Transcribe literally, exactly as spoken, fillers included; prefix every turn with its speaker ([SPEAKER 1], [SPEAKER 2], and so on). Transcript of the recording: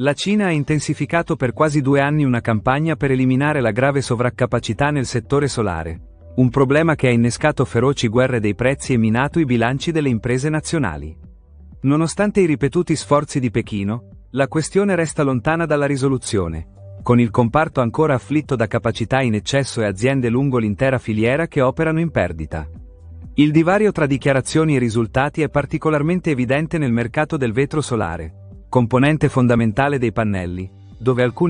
[SPEAKER 1] La Cina ha intensificato per quasi due anni una campagna per eliminare la grave sovraccapacità nel settore solare, un problema che ha innescato feroci guerre dei prezzi e minato i bilanci delle imprese nazionali. Nonostante i ripetuti sforzi di Pechino, la questione resta lontana dalla risoluzione, con il comparto ancora afflitto da capacità in eccesso e aziende lungo l'intera filiera che operano in perdita. Il divario tra dichiarazioni e risultati è particolarmente evidente nel mercato del vetro solare, componente fondamentale dei pannelli, dove alcuni